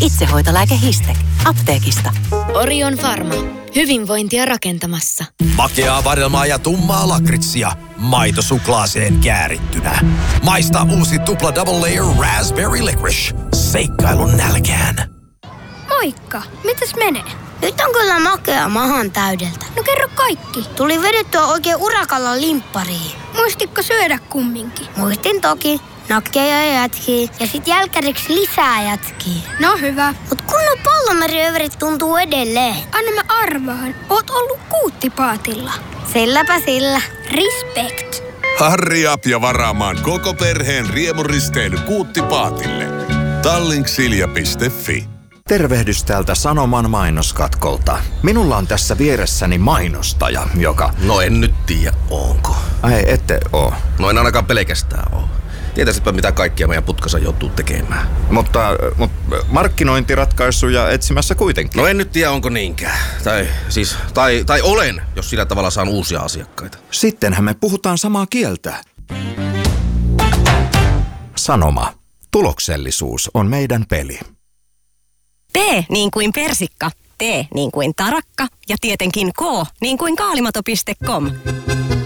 Itsehoitolääke Histec. Apteekista. Orion Pharma. Hyvinvointia rakentamassa. Makeaa vadelmaa ja tummaa lakritsia. Maito suklaaseen käärittynä. Maista uusi tupla double layer raspberry licorice. Seikkailun nälkään. Moikka, mitäs menee? Nyt on kyllä makea mahan täydeltä. No kerro kaikki. Tuli vedettyä oikein urakalla limppariin. Muistitko syödä kumminkin? Muistin toki. Nakkeja ja jätkiä ja sit jälkäriksi lisää jätkiä. No hyvä. Mut kunnon pallomeriöverit tuntuu edelleen. Anna mä arvaan. Oot ollut Kuuttipaatilla. Silläpä sillä. Respect. Harri up ja varaamaan koko perheen riemuristeily Kuuttipaatille. Tallinksilja.fi. Tervehdys täältä Sanoman mainoskatkolta. Minulla on tässä vieressäni mainostaja, joka... No en nyt tiedä, onko. Ai, ette oo. No en ainakaan pelkästään oo. Tietäisitpä mitä kaikkia meidän putkassa joutuu tekemään. Mutta markkinointiratkaisuja etsimässä kuitenkin. No en nyt tiedä, onko niinkään. Tai olen, jos sillä tavalla saan uusia asiakkaita. Sittenhän me puhutaan samaa kieltä. Sanoma. Tuloksellisuus on meidän peli. P niin kuin persikka, T niin kuin tarakka ja tietenkin K niin kuin kaalimato.com.